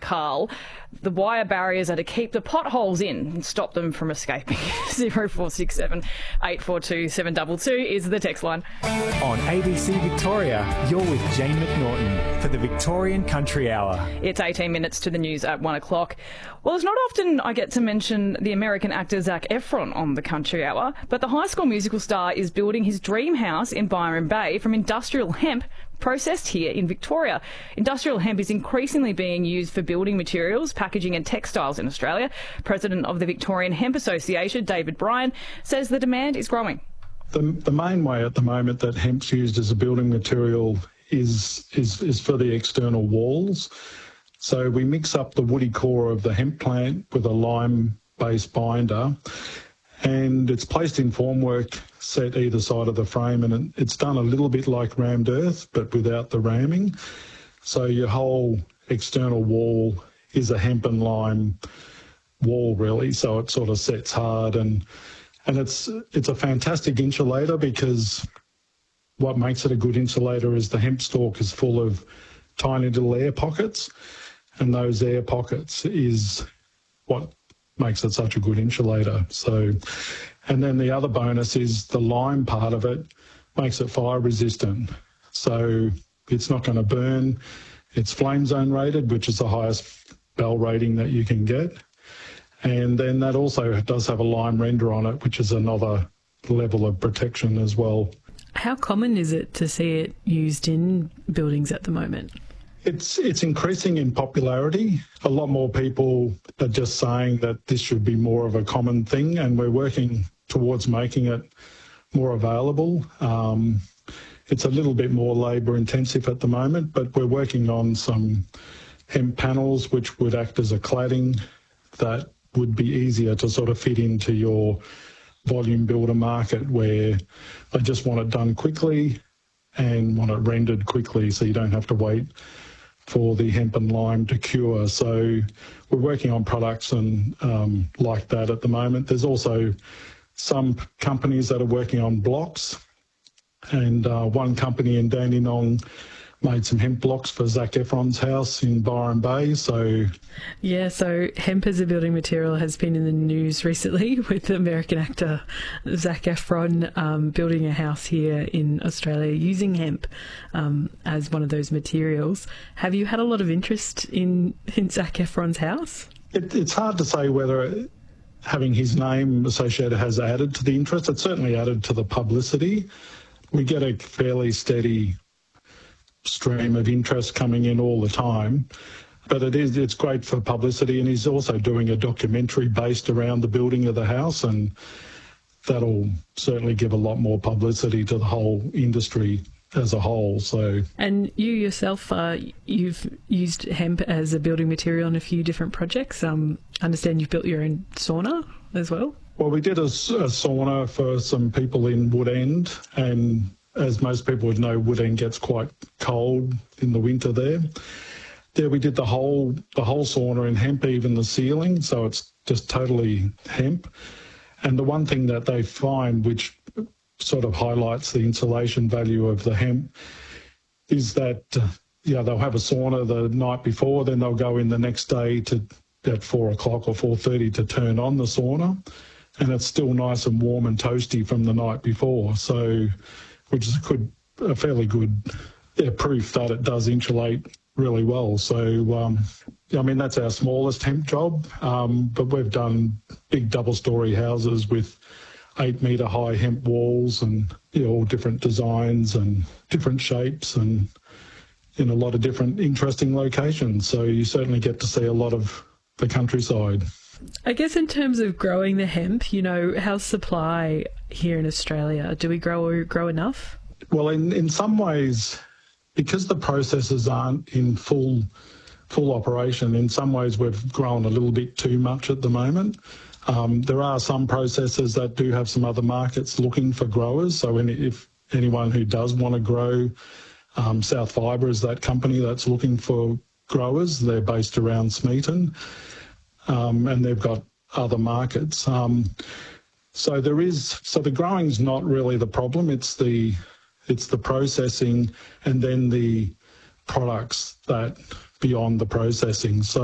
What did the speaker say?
Carl. The wire barriers are to keep the potholes in and stop them from escaping. 0467 842 722 is the text line. On ABC Victoria, you're with Jane McNaughton for the Victorian Country Hour. It's 18 minutes to the news at 1 o'clock. Well, it's not often I get to mention the American actor Zac Efron on the Country Hour, but the High School Musical star is building his dream house in Byron Bay from industrial hemp processed here in Victoria. Industrial hemp is increasingly being used for building materials, packaging and textiles in Australia. President of the Victorian Hemp Association, David Bryan, says the demand is growing. The main way at the moment that hemp's used as a building material is for the external walls. So we mix up the woody core of the hemp plant with a lime-based binder, and it's placed in formwork set either side of the frame, and it's done a little bit like rammed earth but without the ramming. So your whole external wall is a hemp and lime wall really, so it sort of sets hard, and it's a fantastic insulator, because what makes it a good insulator is the hemp stalk is full of tiny little air pockets, and those air pockets is what makes it such a good insulator. So, and then the other bonus is the lime part of it makes it fire resistant. So it's not going to burn. It's flame zone rated, which is the highest Bell rating that you can get. And then that also does have a lime render on it, which is another level of protection as well. How common is it to see it used in buildings at the moment? It's increasing in popularity. A lot more people are just saying that this should be more of a common thing, and we're working towards making it more available. It's a little bit more labour intensive at the moment, but we're working on some hemp panels which would act as a cladding that would be easier to sort of fit into your volume builder market, where they just want it done quickly and want it rendered quickly, so you don't have to wait for the hemp and lime to cure. So we're working on products and like that at the moment. There's also some companies that are working on blocks, and one company in Dandenong made some hemp blocks for Zac Efron's house in Byron Bay. So hemp as a building material has been in the news recently, with the American actor Zac Efron building a house here in Australia using hemp as one of those materials. Have you had a lot of interest in Zac Efron's house? It's hard to say whether having his name associated has added to the interest. It's certainly added to the publicity. We get a fairly steady stream of interest coming in all the time, but it's great for publicity, and he's also doing a documentary based around the building of the house, and that'll certainly give a lot more publicity to the whole industry as a whole. So, and you yourself, you've used hemp as a building material in a few different projects. I understand you've built your own sauna as well. Well, we did a sauna for some people in Woodend, and as most people would know, Woodend gets quite cold in the winter there. There we did the whole sauna in hemp, even the ceiling, so it's just totally hemp. And the one thing that they find, which sort of highlights the insulation value of the hemp, is that they'll have a sauna the night before, then they'll go in the next day at 4 o'clock or 4:30 to turn on the sauna, and it's still nice and warm and toasty from the night before. So, which is a fairly good proof that it does insulate really well. So, that's our smallest hemp job, but we've done big double-storey houses with 8-metre high hemp walls, and all different designs and different shapes, and in a lot of different interesting locations. So you certainly get to see a lot of the countryside. I guess in terms of growing the hemp, how's supply here in Australia? Do we grow enough? Well, in some ways, because the processes aren't in full operation, in some ways we've grown a little bit too much at the moment. There are some processors that do have some other markets looking for growers. So if anyone who does want to grow, South Fibre is that company that's looking for growers. They're based around Smeaton. And they've got other markets. So the growing's not really the problem. It's the processing, and then the products that beyond the processing. So